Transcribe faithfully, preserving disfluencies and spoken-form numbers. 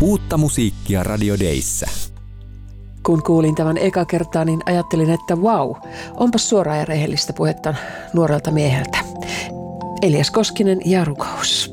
Uutta musiikkia Radio Dayssä. Kun kuulin tämän eka kertaa, niin ajattelin, että vau, onpas suoraa ja rehellistä puhetta nuorelta mieheltä. Elias Koskinen ja rukous.